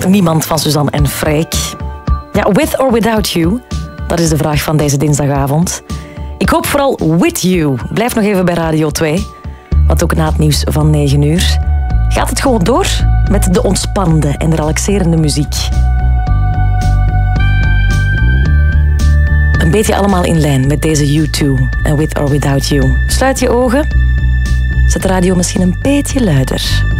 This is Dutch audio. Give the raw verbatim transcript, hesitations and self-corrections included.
Niemand van Suzanne en Freek. Ja, with or without you? Dat is de vraag van deze dinsdagavond. Ik hoop vooral with you. Blijf nog even bij Radio twee. Want ook na het nieuws van negen uur gaat het gewoon door met de ontspannende en relaxerende muziek. Een beetje allemaal in lijn met deze U twee en With or Without You. Sluit je ogen. Zet de radio misschien een beetje luider.